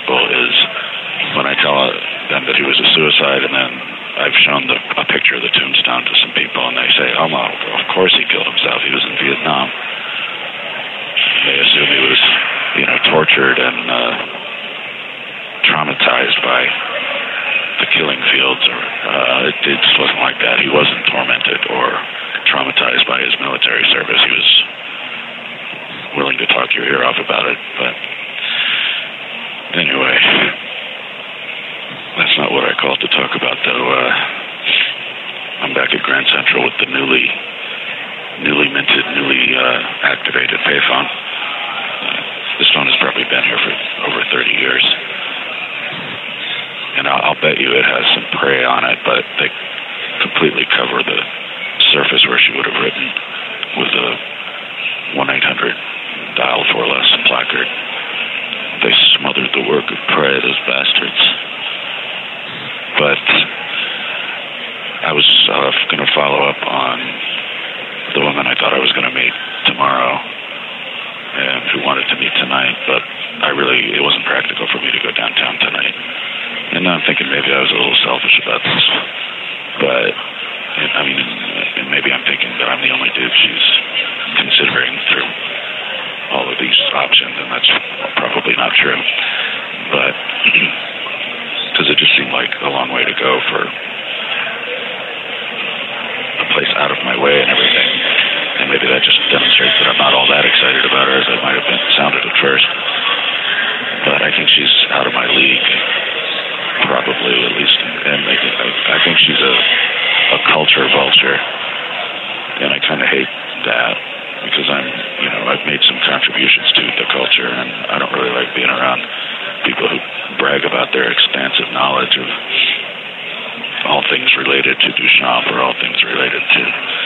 people is when I tell them that he was a suicide, and then I've shown a picture of the tombstone to some people, and they say, "Oh, well, of course he killed himself. He was in Vietnam." They assume he was, tortured and traumatized by the killing fields, or it just wasn't like that. He wasn't tormented or traumatized by his military service. He was willing to talk your ear off about it, but anyway, that's not what I called to talk about, though. I'm back at Grand Central with the newly minted, newly activated payphone. This phone has probably been here for over 30 years. And I'll bet you it has some prey on it, but they completely cover the surface where she would have written with a 1-800 dial for less placard. They smothered the work of prey, those bastards. But I was going to follow up on the woman I thought I was going to meet tomorrow and who wanted to meet tonight, but it wasn't practical for me to go downtown tonight. And now I'm thinking maybe I was a little selfish about this, but and maybe I'm thinking that I'm the only dude she's considering through all of these options, and that's probably not true. But because it just seemed like a long way to go for a place out of my way and everything, and maybe that just demonstrates that I'm not all that excited about her as I might have sounded at first. But I think she's out of my league. Probably, at least, and I think she's a culture vulture, and I kind of hate that because I've made some contributions to the culture, and I don't really like being around people who brag about their expansive knowledge of all things related to Duchamp or all things related to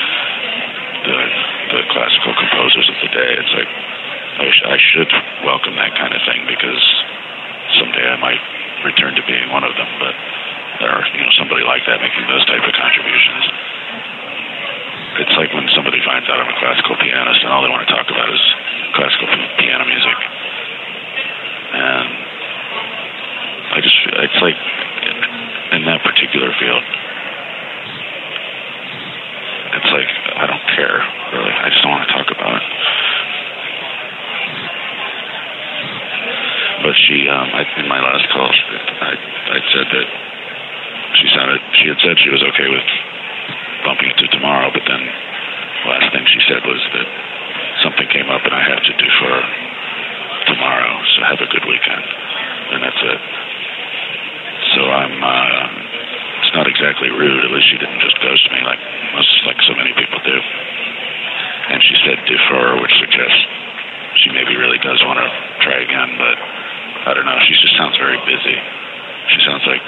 the classical composers of the day. It's like I should welcome that kind of thing because someday I might return to being one of them, but there are somebody like that making those type of contributions. It's like when somebody finds out I'm a classical pianist and all they want to talk about is classical piano music, and it's like in that particular field, it's like I don't care really. I just don't want to talk about it. But she, in my last call, I said that she had said she was okay with bumping it to tomorrow, but then last thing she said was that something came up and I had to defer tomorrow, so have a good weekend. And that's it. So it's not exactly rude, at least she didn't just ghost me like so many people do. And she said defer, which suggests she maybe really does want to try again, but I don't know. She just sounds very busy. She sounds like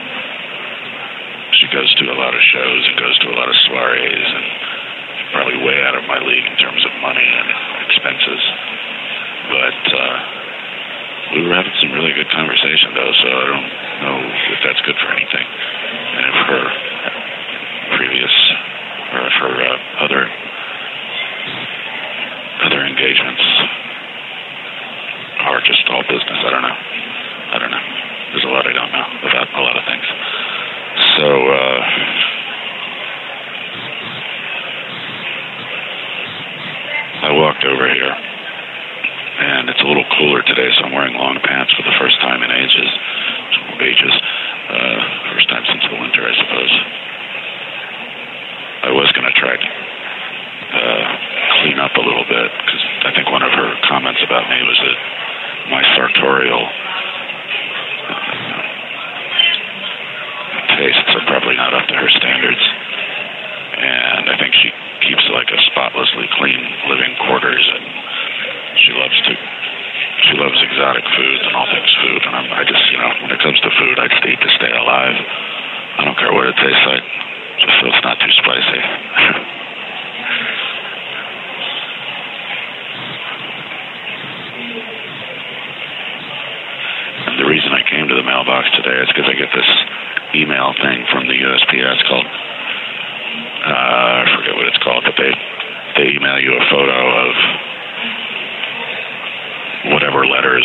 she goes to a lot of shows and goes to a lot of soirees and probably way out of my league in terms of money and expenses. But we were having some really good conversation, though, so I don't know if that's good for anything. And if her other engagements are just all business. I don't know. There's a lot I don't know about a lot of things. So, I walked over here, and it's a little cooler today, so I'm wearing long pants for the first time in ages. First time since the winter, I suppose. I was going to try to clean up a little bit, because I think one of her comments about me was that my sartorial tastes are probably not up to her standards, and I think she keeps like a spotlessly clean living quarters, and she loves exotic foods and all things food, and I just, when it comes to food, I just eat to stay alive. I don't care what it tastes like, just so it's not too spicy. And the reason I came to the mailbox today is because I get this email thing from the USPS called, I forget what it's called, but they email you a photo of whatever letters